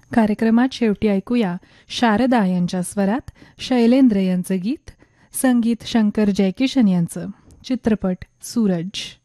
कार्यक्रमात शेवटी ऐकूया शारदा यांच्या स्वरात शैलेंद्र यांचं गीत, संगीत शंकर जयकिशन यांचं. चित्रपट सूरज.